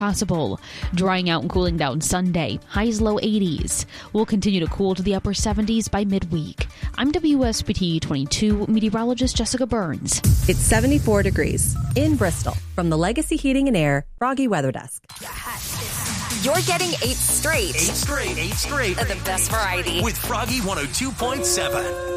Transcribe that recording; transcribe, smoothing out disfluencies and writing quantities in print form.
possible. Drying out and cooling down Sunday. Highs low 80s. We'll continue to cool to the upper 70s by midweek. I'm WSBT 22 meteorologist Jessica Burns. It's 74 degrees in Bristol from the Legacy Heating and Air Froggy Weather Desk. You're getting 8 straight. 8 straight. 8 straight. Of the best variety. With Froggy 102.7.